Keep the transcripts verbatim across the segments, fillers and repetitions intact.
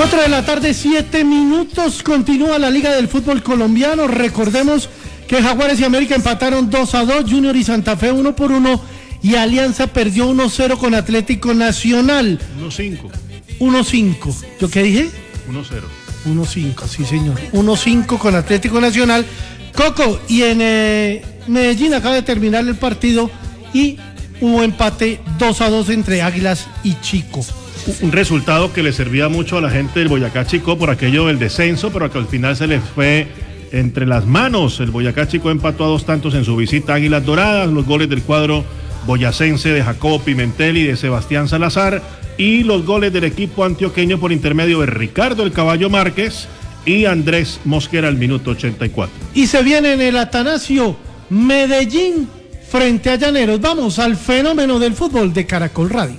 cuatro de la tarde, siete minutos, continúa la Liga del Fútbol Colombiano. Recordemos que Jaguares y América empataron dos a dos, Junior y Santa Fe uno por uno, y Alianza perdió uno cero con Atlético Nacional. uno cinco. uno cinco. ¿Yo qué dije? uno cero. uno cinco, sí señor. uno cinco con Atlético Nacional. Coco, y en eh, Medellín acaba de terminar el partido y hubo empate dos a dos entre Águilas y Chico. Un resultado que le servía mucho a la gente del Boyacá Chico por aquello del descenso, pero que al final se les fue entre las manos. El Boyacá Chico empató a dos tantos en su visita a Águilas Doradas, los goles del cuadro boyacense de Jacobo Pimentel y de Sebastián Salazar, y los goles del equipo antioqueño por intermedio de Ricardo el Caballo Márquez y Andrés Mosquera al minuto ochenta y cuatro. Y se viene en el Atanasio Medellín frente a Llaneros. Vamos al fenómeno del fútbol de Caracol Radio.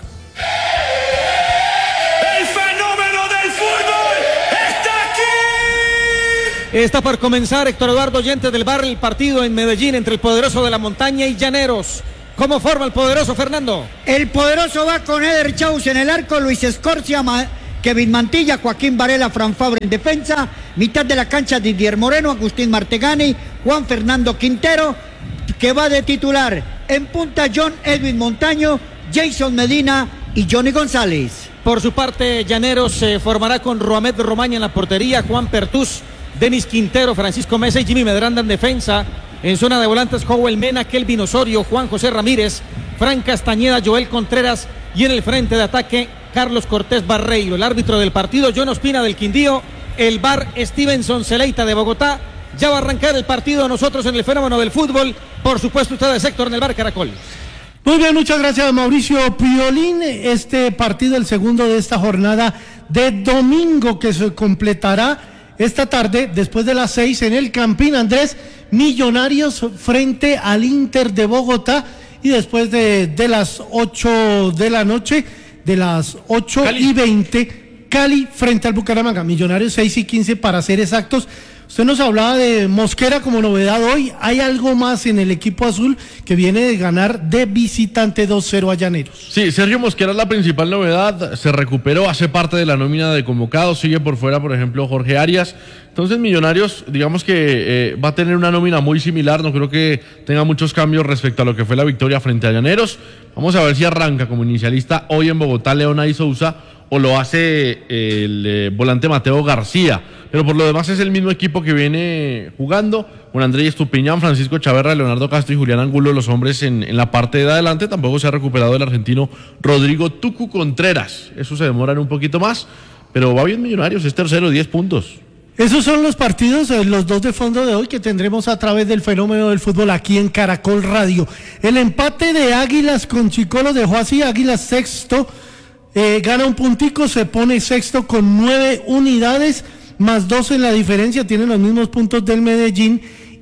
Está por comenzar, Héctor Eduardo Oyentes del Bar, el partido en Medellín entre el poderoso de la montaña y Llaneros. ¿Cómo forma el poderoso, Fernando? El poderoso va con Eder Chaus en el arco, Luis Escorcia, Ma- Kevin Mantilla, Joaquín Varela, Fran Fabre en defensa, mitad de la cancha Didier Moreno, Agustín Martegani, Juan Fernando Quintero, que va de titular. En punta John Edwin Montaño, Jason Medina y Johnny González. Por su parte, Llaneros se formará con Roamed Romaña en la portería, Juan Pertús, Denis Quintero, Francisco Mesa y Jimmy Medranda en defensa. En zona de volantes, Joel Mena, Kelvin Osorio, Juan José Ramírez, Fran Castañeda, Joel Contreras, y en el frente de ataque, Carlos Cortés Barreiro. El árbitro del partido, John Ospina del Quindío. El V A R, Stevenson Celeita de Bogotá. Ya va a arrancar el partido, nosotros en el fenómeno del fútbol. Por supuesto, ustedes, Héctor, en el Bar Caracol. Muy bien, muchas gracias, Mauricio Piolín. Este partido, el segundo de esta jornada de domingo, que se completará esta tarde, después de las seis, en el Campín Andrés, Millonarios frente al Inter de Bogotá, y después de, de las ocho de la noche, de las ocho Cali. y veinte, Cali frente al Bucaramanga. Millonarios seis y quince para ser exactos. Usted nos hablaba de Mosquera como novedad hoy. Hay algo más en el equipo azul, que viene de ganar de visitante dos cero a Llaneros. Sí, Sergio Mosquera es la principal novedad. Se recuperó, hace parte de la nómina de convocados. Sigue por fuera, por ejemplo, Jorge Arias. Entonces Millonarios, digamos que eh, va a tener una nómina muy similar. No creo que tenga muchos cambios respecto a lo que fue la victoria frente a Llaneros. Vamos a ver si arranca como inicialista hoy en Bogotá Leonay Sousa, o lo hace el eh, volante Mateo García. Pero por lo demás es el mismo equipo que viene jugando, con Andrés Estupiñán, Francisco Chaverra, Leonardo Castro y Julián Angulo, los hombres en, en la parte de adelante. Tampoco se ha recuperado el argentino Rodrigo Tucu Contreras. Eso se demora un poquito más, pero va bien Millonarios, es tercero, diez puntos. Esos son los partidos, los dos de fondo de hoy, que tendremos a través del fenómeno del fútbol aquí en Caracol Radio. El empate de Águilas con Chico lo dejó así: Águilas sexto, eh, gana un puntico, se pone sexto con nueve unidades, más dos en la diferencia, tienen los mismos puntos del Medellín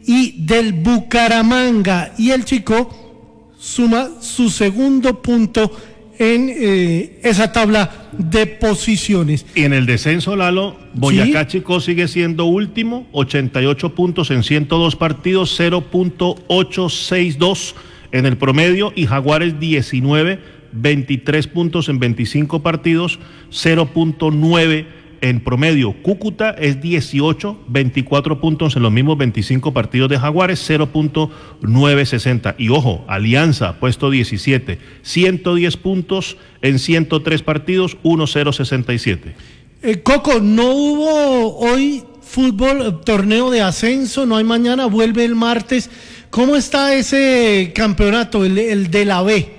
y del Bucaramanga, y el Chico suma su segundo punto en eh, esa tabla de posiciones. Y en el descenso, Lalo, Boyacá ¿Sí? Chico sigue siendo último, ochenta y ocho puntos en ciento dos partidos, cero punto ochocientos sesenta y dos en el promedio, y Jaguares diecinueve, veintitrés puntos en veinticinco partidos, cero punto nueve en promedio. Cúcuta es dieciocho, veinticuatro puntos en los mismos veinticinco partidos de Jaguares, cero punto novecientos sesenta. Y ojo, Alianza, puesto diecisiete, ciento diez puntos en ciento tres partidos, uno cero sesenta y siete. Eh, Coco, no hubo hoy fútbol, torneo de ascenso, no hay mañana, vuelve el martes. ¿Cómo está ese campeonato, el, el de la B?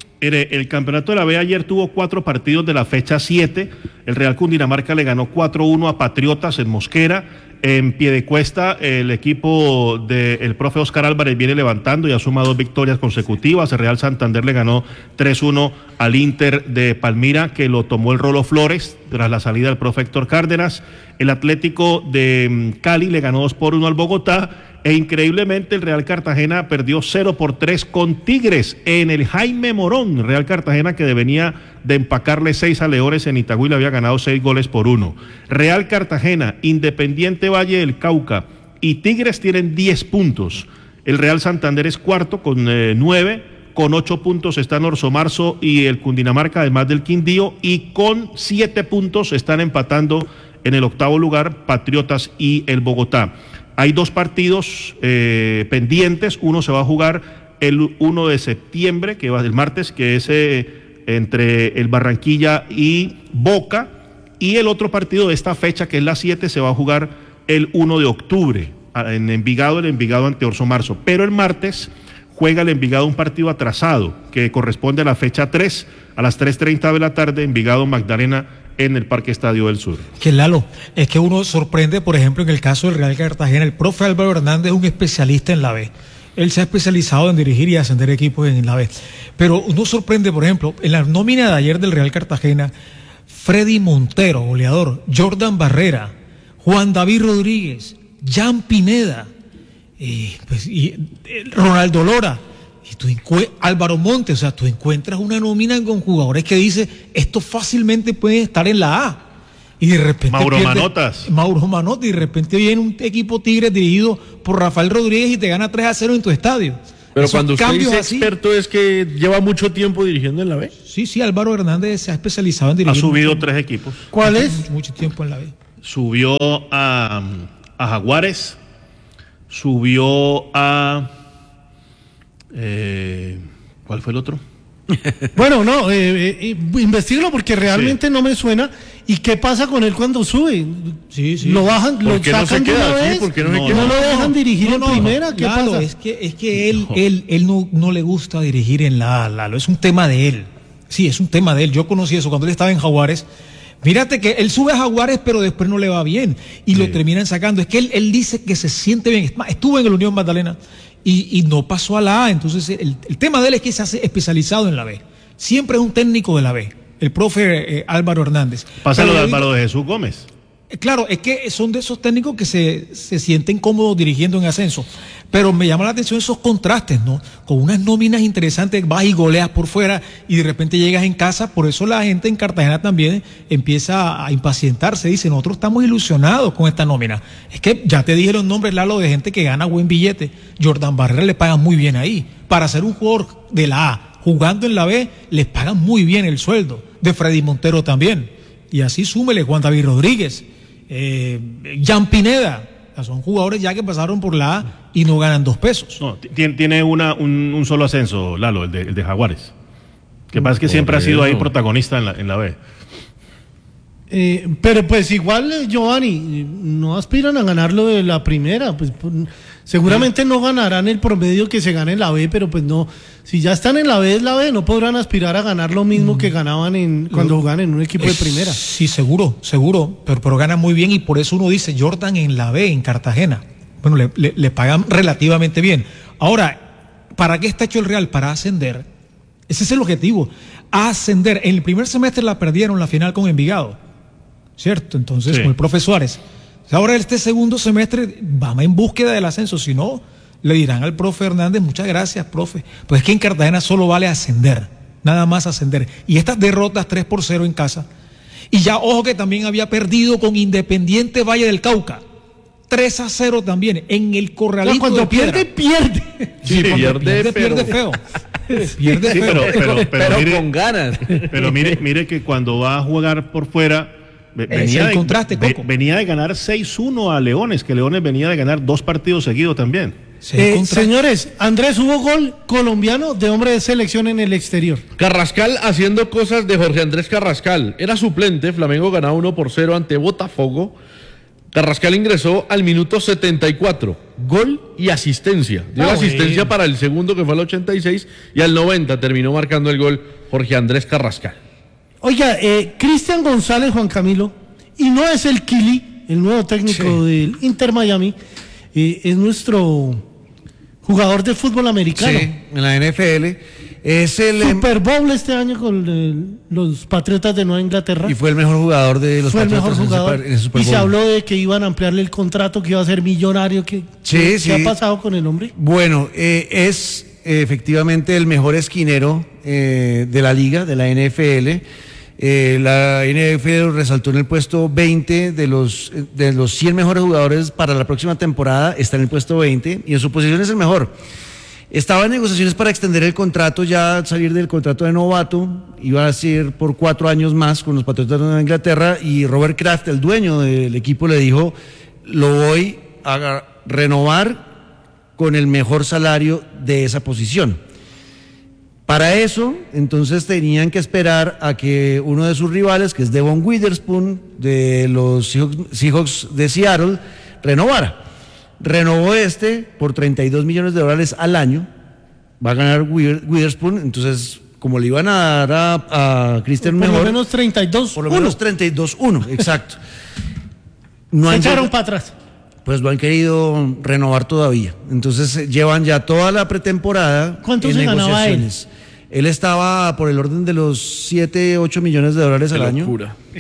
El campeonato de la B ayer tuvo cuatro partidos de la fecha siete. El Real Cundinamarca le ganó cuatro uno a Patriotas en Mosquera. En Piedecuesta, el equipo del profe Oscar Álvarez viene levantando y ha sumado dos victorias consecutivas. El Real Santander le ganó tres uno al Inter de Palmira, que lo tomó el Rolo Flores tras la salida del profe Héctor Cárdenas. El Atlético de Cali le ganó dos por uno al Bogotá. E increíblemente el Real Cartagena perdió cero por tres con Tigres en el Jaime Morón. Real Cartagena, que venía de empacarle seis a Leones en Itagüí, le había ganado seis goles por uno. Real Cartagena, Independiente Valle del Cauca y Tigres tienen diez puntos. El Real Santander es cuarto con eh, nueve. Con ocho puntos están Orso Marzo y el Cundinamarca, además del Quindío, y con siete puntos están empatando en el octavo lugar Patriotas y el Bogotá. Hay dos partidos eh, pendientes, uno se va a jugar el uno de septiembre, que va el martes, que es eh, entre el Barranquilla y Boca, y el otro partido de esta fecha, que es la siete, se va a jugar el uno de octubre, en Envigado, el Envigado ante Orso Marzo, pero el martes juega el Envigado un partido atrasado que corresponde a la fecha tres, a las tres treinta de la tarde, Envigado Magdalena en el Parque Estadio del Sur. Que Lalo, es que uno sorprende, por ejemplo, en el caso del Real Cartagena, el profe Álvaro Hernández es un especialista en la B. Él se ha especializado en dirigir y ascender equipos en la B. Pero uno sorprende, por ejemplo, en la nómina de ayer del Real Cartagena, Freddy Montero, goleador, Jordan Barrera, Juan David Rodríguez, Jan Pineda, y, pues, y eh, Ronaldo Lora, y tú Álvaro Montes, o sea, tú encuentras una nómina con jugadores que dice esto fácilmente puede estar en la A. Y de repente Mauro pierde, Manotas. Mauro Manotas, y de repente viene un equipo Tigres dirigido por Rafael Rodríguez y te gana tres a cero en tu estadio. Pero Esos cuando usted cambios dice así, experto es que lleva mucho tiempo dirigiendo en la B. Sí, sí, Álvaro Hernández se ha especializado en dirigir. Ha subido mucho, tres equipos. ¿Cuál mucho, es? Mucho, mucho tiempo en la B. Subió a, a Jaguares, subió a... Eh, ¿cuál fue el otro? Bueno, no, eh, eh, investígalo porque realmente Sí. no me suena. ¿Y qué pasa con él cuando sube? Sí, sí. Lo bajan, ¿Por lo qué no sacan se de queda una aquí? vez. ¿Por qué no se no, queda? no lo dejan dirigir No, en no, primera. ¿Qué Lalo, pasa? Es que, es que él, él, él no, no le gusta dirigir en la A, Lalo. Es un tema de él. Sí, es un tema de él. Yo conocí eso cuando él estaba en Jaguares. Mírate que él sube a Jaguares, pero después no le va bien. Y Sí. lo terminan sacando. Es que él, él dice que se siente bien. Es más, estuvo en el Unión Magdalena y, y no pasó a la A. Entonces, el, el tema de él es que se hace especializado en la B. Siempre es un técnico de la B. El profe eh, Álvaro Hernández. Pasa lo Pero de yo digo- Álvaro de Jesús Gómez. Claro, es que son de esos técnicos que se, se sienten cómodos dirigiendo en ascenso. Pero me llama la atención esos contrastes, ¿no? Con unas nóminas interesantes, vas y goleas por fuera y de repente llegas en casa. Por eso la gente en Cartagena también empieza a impacientarse. Dice, nosotros estamos ilusionados con esta nómina. Es que ya te dije los nombres, Lalo, de gente que gana buen billete. Jordan Barrera le pagan muy bien ahí. Para ser un jugador de la A, jugando en la B, les pagan muy bien el sueldo. De Freddy Montero también. Y así súmele Juan David Rodríguez. Eh, Jan Pineda, o sea, son jugadores ya que pasaron por la A y no ganan dos pesos. No, tiene, tiene una, un, un solo ascenso, Lalo, el de, el de Jaguares. Que pasa es que siempre ha sido ahí protagonista en la, en la B. Eh, pero pues igual, eh, Giovanni, no aspiran a ganarlo de la primera. Pues, pues, seguramente no ganarán el promedio que se gana en la B, pero pues no. Si ya están en la B, es la B, no podrán aspirar a ganar lo mismo que ganaban en cuando jugaban en un equipo de primera. Sí, seguro, seguro, pero, pero ganan muy bien y por eso uno dice Jordan en la B, en Cartagena. Bueno, le, le, le pagan relativamente bien. Ahora, ¿para qué está hecho el Real? Para ascender. Ese es el objetivo, ascender. En el primer semestre la perdieron la final con Envigado, ¿cierto? Entonces, Sí. con el profe Suárez. Ahora este segundo semestre vamos en búsqueda del ascenso, si no, le dirán al profe Hernández, muchas gracias, profe. Pues es que en Cartagena solo vale ascender, nada más ascender. Y estas derrotas tres por cero en casa. Y ya, ojo que también había perdido con Independiente Valle del Cauca. tres a cero también, en el Corralito No, cuando de Piedra. pierde, pierde. Sí, Cuando pierde, pierde, pero- pierde feo. Pierde Sí, feo. pero, pero, pero, Pero mire, con ganas. pero mire, mire que cuando va a jugar por fuera, ve- Es venía, el de, contraste, ve- Coco. venía de ganar seis uno a Leones, que Leones venía de ganar dos partidos seguidos también. Sí, Eh, contra- señores, Andrés, hubo gol colombiano de hombre de selección en el exterior. Carrascal haciendo cosas de Jorge Andrés Carrascal. Era suplente, Flamengo ganaba uno por cero ante Botafogo. Carrascal ingresó al minuto setenta y cuatro. Gol y asistencia. Dio Ah, la asistencia bueno. para el segundo, que fue al ochenta y seis, y al noventa terminó marcando el gol Jorge Andrés Carrascal. Oiga, eh, Cristian González, Juan Camilo, y no es el Kili, el nuevo técnico del Inter Miami, eh, es nuestro jugador de fútbol americano. Sí, en la N F L. Es el em- Super Bowl este año con el- los Patriotas de Nueva Inglaterra. y fue el mejor jugador de los Fue el Patriotas mejor en ese jugador. par- en ese Super Y se Bowl. habló de que iban a ampliarle el contrato, que iba a ser millonario. ¿Qué, Sí, qué, sí. ¿qué ha pasado con el hombre? Bueno, eh, es eh, efectivamente el mejor esquinero eh, de la liga, de la N F L. Eh, la N F L resaltó en el puesto veinte de los, de los cien mejores jugadores para la próxima temporada, está en el puesto veinte y en su posición es el mejor. Estaba en negociaciones para extender el contrato, ya salir del contrato de novato, iba a ser por cuatro años más con los Patriotas de Nueva Inglaterra, y Robert Kraft, el dueño del equipo, le dijo, lo voy a renovar con el mejor salario de esa posición. Para eso, entonces tenían que esperar a que uno de sus rivales, que es Devon Witherspoon, de los Seahawks de Seattle, renovara. Renovó este por treinta y dos millones de dólares al año, va a ganar Witherspoon, entonces como le iban a dar a, a Christian por mejor... Por lo menos treinta y dos Por lo menos treinta y dos uno, exacto. No Se echaron para atrás. Pues lo han querido renovar todavía, entonces llevan ya toda la pretemporada. ¿Cuánto en se ganaba él? Él estaba por el orden de los siete, ocho millones de dólares al año.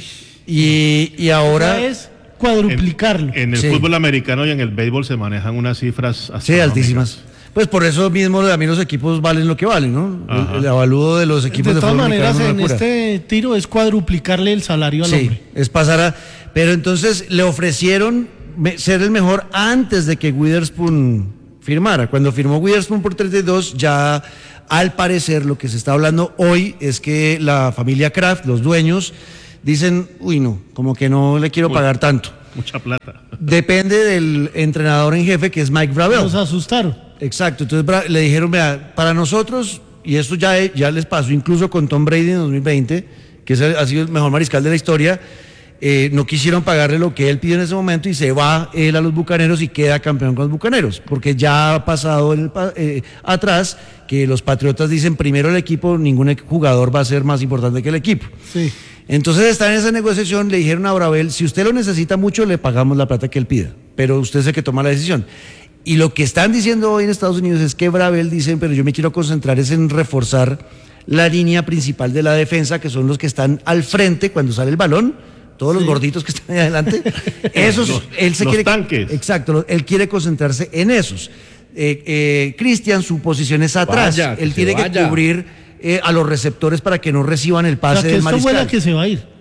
Y, y ahora... es cuadruplicarlo. En, en el sí. fútbol americano y en el béisbol se manejan unas cifras sí, altísimas. Pues por eso mismo a mí los equipos valen lo que valen, ¿no? El, el avalúo de los equipos de, de todas fútbol maneras, en locura. este tiro es cuadruplicarle el salario al sí, hombre. Es pasar a... Pero entonces le ofrecieron ser el mejor antes de que Witherspoon firmara. Cuando firmó Witherspoon por treinta y dos, ya al parecer lo que se está hablando hoy es que la familia Kraft, los dueños, dicen, uy no, como que no le quiero Uy, pagar tanto. Mucha plata. Depende del entrenador en jefe, que es Mike Vrabel. Nos asustaron. Exacto, entonces Bra- le dijeron, vea, para nosotros, y esto ya, ya les pasó incluso con Tom Brady en dos mil veinte, que es el, ha sido el mejor mariscal de la historia, eh, no quisieron pagarle lo que él pidió en ese momento y se va él a los Bucaneros y queda campeón con los Bucaneros, porque ya ha pasado el, eh, atrás que los Patriotas dicen primero el equipo, ningún jugador va a ser más importante que el equipo. Sí. Entonces están en esa negociación, le dijeron a Vrabel, si usted lo necesita mucho, le pagamos la plata que él pida, pero usted es el que toma la decisión. Y lo que están diciendo hoy en Estados Unidos es que Vrabel dice, pero yo me quiero concentrar es en reforzar la línea principal de la defensa, que son los que están al frente cuando sale el balón, todos los sí. gorditos que están ahí adelante, esos, los, él se los quiere... tanques. Exacto, él quiere concentrarse en esos. Eh, eh, Cristian, su posición es atrás, vaya, él tiene vaya. que cubrir eh, a los receptores para que no reciban el pase o sea, que del esto mariscal. fue la que se va a ir.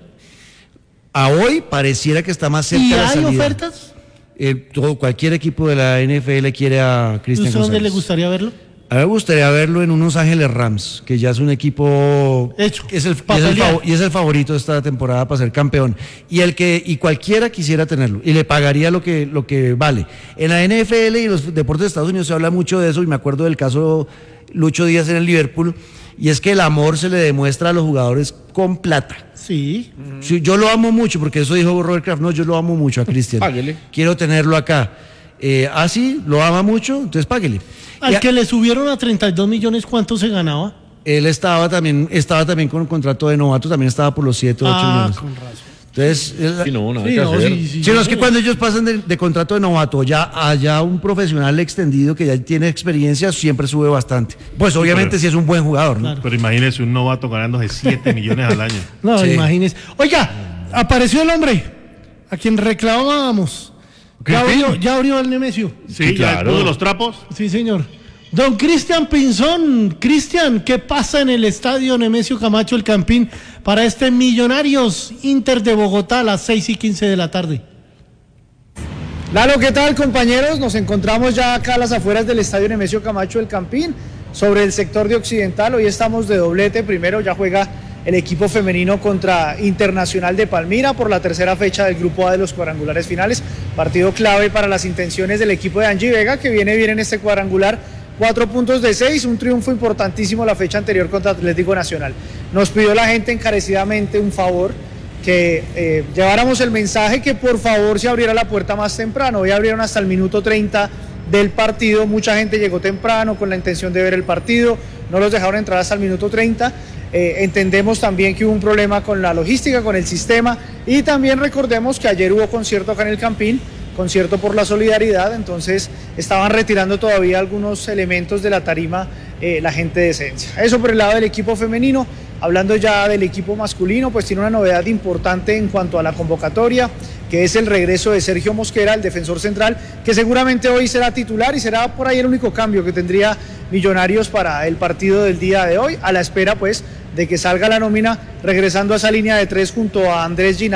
A hoy pareciera que está más cerca ¿Y de la hay salida. ofertas? Eh, todo, cualquier equipo de la N F L quiere a Cristian ¿Usted dónde González. le gustaría verlo? A mí me gustaría verlo en unos Ángeles Rams, que ya es un equipo hecho es el, pa y, es el pelear. fav- y es el favorito de esta temporada para ser campeón. Y el que y cualquiera quisiera tenerlo y le pagaría lo que lo que vale. En la N F L y los deportes de Estados Unidos se habla mucho de eso y me acuerdo del caso Lucho Díaz en el Liverpool, y es que el amor se le demuestra a los jugadores con plata. Sí. Sí, yo lo amo mucho, porque eso dijo Robert Kraft, no, yo lo amo mucho a Cristian. Páguele. Quiero tenerlo acá. Eh, ah, sí, lo ama mucho, entonces páguele. Al Y a- que le subieron a treinta y dos millones, ¿cuánto se ganaba? Él estaba también, estaba también con un contrato de novato, también estaba por los siete o ocho Ah, millones. con razón. Entonces, él- Sí, no, nada Sí, que no, hacer. sí, sí, sí, no, es sí. que cuando ellos pasan de, de contrato de novato ya allá un profesional extendido que ya tiene experiencia, siempre sube bastante. Pues obviamente si es un buen jugador, ¿no? Claro. Pero imagínese un novato ganándose siete millones al año. No, Sí. imagínese. Oiga, apareció el hombre a quien reclamábamos. Ya abrió, ya abrió el Nemesio. Sí, Sí, ya claro. puso los trapos. Sí, señor. Don Cristian Pinzón. Cristian, ¿qué pasa en el estadio Nemesio Camacho El Campín para este Millonarios Inter de Bogotá a las seis y quince de la tarde? Lalo, ¿qué tal, compañeros? Nos encontramos ya acá a las afueras del estadio Nemesio Camacho El Campín, sobre el sector de Occidental. Hoy estamos de doblete. Primero ya juega el equipo femenino contra Internacional de Palmira por la tercera fecha del Grupo A de los cuadrangulares finales. Partido clave para las intenciones del equipo de Angie Vega, que viene bien en este cuadrangular. Cuatro puntos de seis, un triunfo importantísimo la fecha anterior contra Atlético Nacional. Nos pidió la gente encarecidamente un favor, que eh, lleváramos el mensaje que por favor se abriera la puerta más temprano. Hoy abrieron hasta el minuto treinta del partido, mucha gente llegó temprano con la intención de ver el partido, no los dejaron entrar hasta el minuto treinta. Eh, entendemos también que hubo un problema con la logística, con el sistema, y también recordemos que ayer hubo concierto acá en el Campín, concierto por la solidaridad, entonces estaban retirando todavía algunos elementos de la tarima eh, la gente de Esencia. Eso por el lado del equipo femenino. Hablando ya del equipo masculino, pues tiene una novedad importante en cuanto a la convocatoria, que es el regreso de Sergio Mosquera, el defensor central, que seguramente hoy será titular y será por ahí el único cambio que tendría Millonarios para el partido del día de hoy, a la espera pues de que salga la nómina, regresando a esa línea de tres junto a Andrés Ginás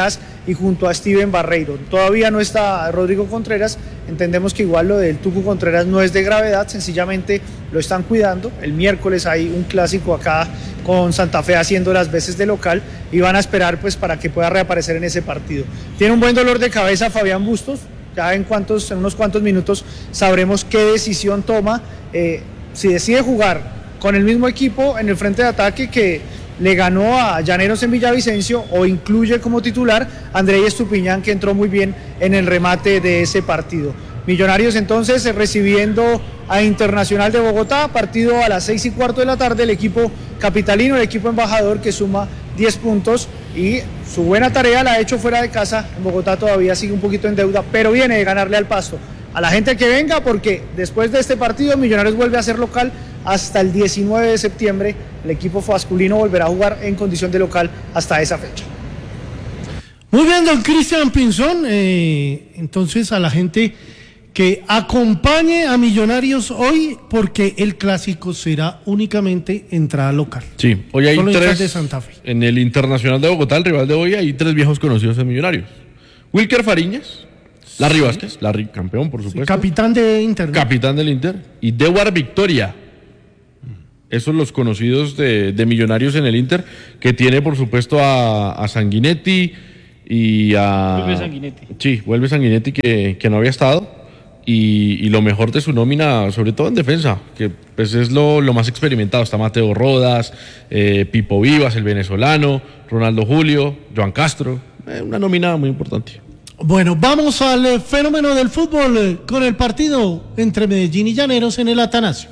y junto a Steven Barreiro. Todavía no está Rodrigo Contreras, entendemos que igual lo del Tucu Contreras no es de gravedad, sencillamente lo están cuidando. El miércoles hay un clásico acá con Santa Fe haciendo las veces de local y van a esperar pues para que pueda reaparecer en ese partido. Tiene un buen dolor de cabeza Fabián Bustos, ya en, cuantos, en unos cuantos minutos sabremos qué decisión toma, eh, si decide jugar con el mismo equipo en el frente de ataque que le ganó a Llaneros en Villavicencio o incluye como titular a Andrei Estupiñán, que entró muy bien en el remate de ese partido. Millonarios entonces recibiendo a Internacional de Bogotá, partido a las seis y cuarto de la tarde, el equipo capitalino, el equipo embajador que suma diez puntos y su buena tarea la ha hecho fuera de casa. En Bogotá todavía sigue un poquito en deuda, pero viene de ganarle al Pasto. A la gente que venga, porque después de este partido Millonarios vuelve a ser local hasta el diecinueve de septiembre. El equipo masculino volverá a jugar en condición de local hasta esa fecha. Muy bien, don Cristian Pinzón. Eh, entonces a la gente que acompañe a Millonarios hoy, porque el clásico será únicamente entrada local. Sí, hoy hay Solo tres de Santa Fe. En el Internacional de Bogotá, el rival de hoy, hay tres viejos conocidos en Millonarios. Wilker Fariñas, Larry Vázquez, Larry campeón, por supuesto. Sí, capitán de Inter, ¿no? Capitán del Inter. Y Dewar Victoria. Esos los conocidos de, de Millonarios en el Inter, que tiene, por supuesto, a, a Sanguinetti y a... Vuelve Sanguinetti. Sí, vuelve Sanguinetti, que, que no había estado. Y, y lo mejor de su nómina, sobre todo en defensa, que pues es lo, lo más experimentado. Está Mateo Rodas, eh, Pipo Vivas, el venezolano, Ronaldo Julio, Joan Castro. Eh, una nómina muy importante. Bueno, vamos al eh, fenómeno del fútbol eh, con el partido entre Medellín y Llaneros en el Atanasio.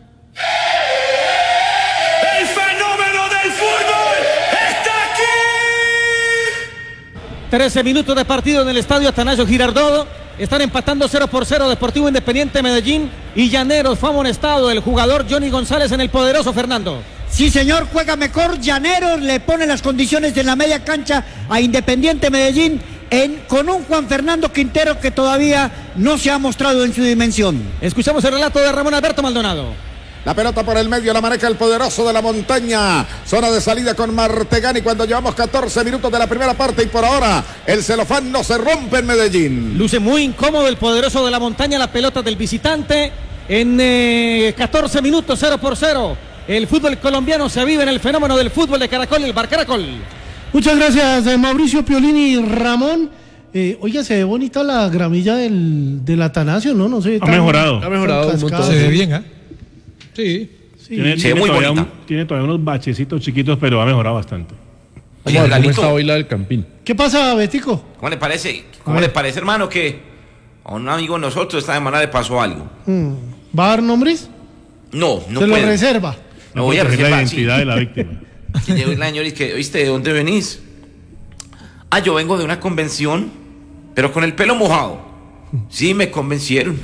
¡El fenómeno del fútbol está aquí! trece minutos de partido en el estadio Atanasio Girardot. Están empatando cero por cero Deportivo Independiente Medellín y Llaneros. Fue amonestado el jugador Johnny González en el poderoso Fernando. Sí, señor, juega mejor. Llaneros le pone las condiciones de la media cancha a Independiente Medellín en, con un Juan Fernando Quintero que todavía no se ha mostrado en su dimensión. Escuchamos el relato de Ramón Alberto Maldonado. La pelota por el medio la maneja el poderoso de la montaña. Zona de salida con Martegani cuando llevamos catorce minutos de la primera parte y por ahora el celofán no se rompe en Medellín. Luce muy incómodo el poderoso de la montaña, la pelota del visitante en eh, catorce minutos, cero por cero. El fútbol colombiano se aviva en el fenómeno del fútbol de Caracol, el Bar Caracol. Muchas gracias, eh, Mauricio Piolini y Ramón. Eh, oiga, se ve bonita la gramilla del, del Atanasio, ¿no? No sé. Ha mejorado. Ha mejorado un montón. Se ve bien, ¿eh? Sí. Sí. Tiene, Se tiene ve muy todavía bonita. un- tiene todavía unos bachecitos chiquitos, pero ha mejorado bastante. Oye, ¿Cómo, cómo Lalito, está hoy la del Campín? ¿Qué pasa, Betico? ¿cómo le parece? ¿Cómo le parece, hermano, que a un amigo de nosotros esta semana le pasó algo? Mm, ¿Va a dar nombres? No, no Se lo puedo. reserva. Me voy a proteger la reservar, sí. identidad de la víctima. Que llegó la señora y que, ¿oíste de dónde venís? Ah, yo vengo de una convención, pero con el pelo mojado. Sí, me convencieron.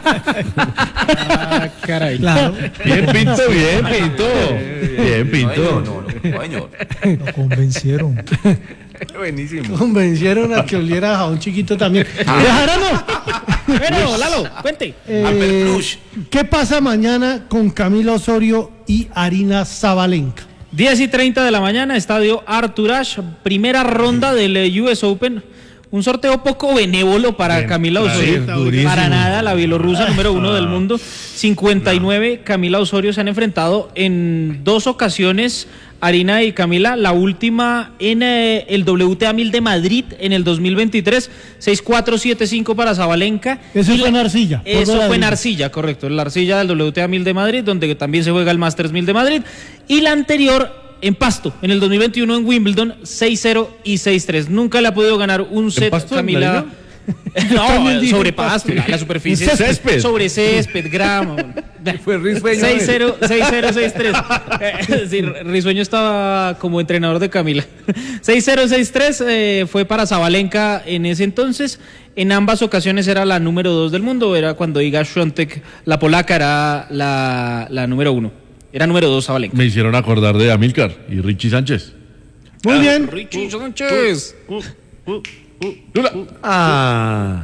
Ah, caray. Claro. Bien, Pinto, bien, Pinto. Bien, Pinto. No, no, no, señor. Lo convencieron. Buenísimo. Convencieron a que oliera a jabón chiquito también. Ah. Dejarano. Bueno, Lalo, cuente. Eh, Albert Cruz. ¿Qué pasa mañana con Camila Osorio y Arina Zabalenka? diez y treinta de la mañana, estadio Arthur Ashe, primera ronda del eh, U S Open. Un sorteo poco benévolo para Bien, Camila claro, Osorio. está durísimo. Para nada, la bielorrusa número uno del mundo. cincuenta y nueve, Camila Osorio se han enfrentado en dos ocasiones, Arina y Camila. La última en eh, el W T A mil de Madrid en el dos mil veintitrés. seis cuatro siete cinco para Zabalenka. Eso Y fue en Arcilla. Eso Por fue en la- Arcilla, correcto. La Arcilla del W T A mil de Madrid, donde también se juega el Masters mil de Madrid. Y la anterior en Pasto, en el dos mil veintiuno en Wimbledon, seis cero y seis tres. Nunca le ha podido ganar un set Pasto, en Camila. Nariño? No, también dije sobre Pasto. pasto, la, la superficie. Césped. Sobre césped, grama. Fue Risueño. seis cero seis tres. Eh, sí, Risueño estaba como entrenador de Camila. seis cero seis tres eh, fue para Zabalenka en ese entonces. En ambas ocasiones era la número dos del mundo. Era cuando Iga Świątek, la polaca, era la, la número uno. Era número dos Zabalenka. Me hicieron acordar de Amílcar y Richie Sánchez. Muy bien. Richie Sánchez. Lula. Ah.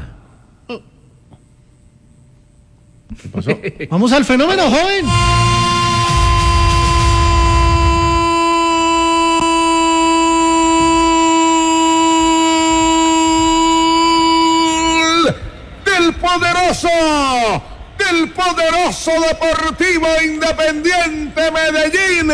¿Qué pasó? Vamos al fenómeno, joven. poderoso, del poderoso Deportivo Independiente Medellín.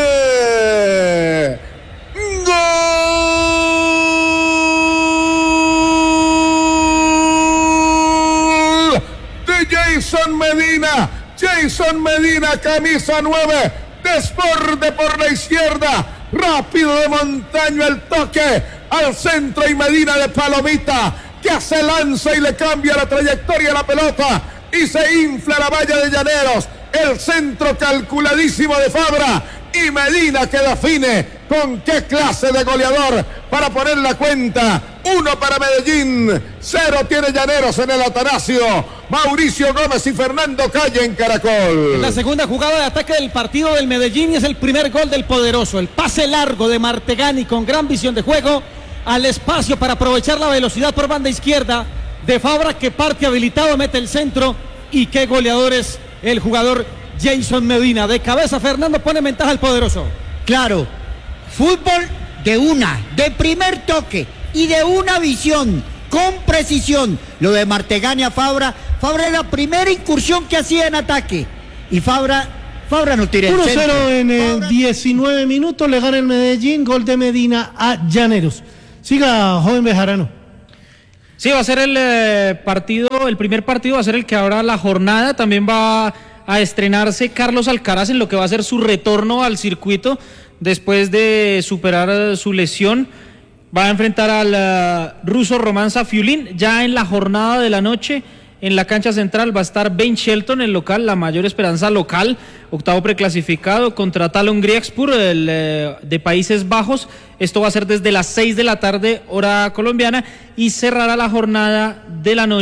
¡Gol de Jason Medina! Jason Medina, camisa nueve, desborde por la izquierda, rápido de Montaño, el toque al centro y Medina de palomita, que hace lanza y le cambia la trayectoria a la pelota y se infla la valla de Llaneros. El centro calculadísimo de Fabra y Medina que define con qué clase de goleador para poner la cuenta. Uno para Medellín, cero tiene Llaneros en el Atanasio. Mauricio Gómez y Fernando Calle en Caracol. La segunda jugada de ataque del partido del Medellín y es el primer gol del poderoso. El pase largo de Martegani con gran visión de juego al espacio para aprovechar la velocidad por banda izquierda de Fabra, que parte habilitado, mete el centro y qué goleador es el jugador Jason Medina. De cabeza Fernando pone ventaja al poderoso. Claro, fútbol de una, de primer toque y de una visión, con precisión. Lo de Martegani a Fabra, Fabra es la primera incursión que hacía en ataque y Fabra, Fabra no tira el uno centro. cero en eh, diecinueve minutos, le gana el Medellín, gol de Medina a Llaneros. Siga, joven Bejarano. Sí, va a ser el eh, partido, el primer partido va a ser el que abra la jornada. También va a estrenarse Carlos Alcaraz en lo que va a ser su retorno al circuito después de superar uh, su lesión. Va a enfrentar al uh, ruso Román Safiulín. Ya en la jornada de la noche, en la cancha central, va a estar Ben Shelton, el local, la mayor esperanza local, octavo preclasificado, contra Talon Griekspor, el eh, de Países Bajos. Esto va a ser desde las seis de la tarde, hora colombiana, y cerrará la jornada de la noche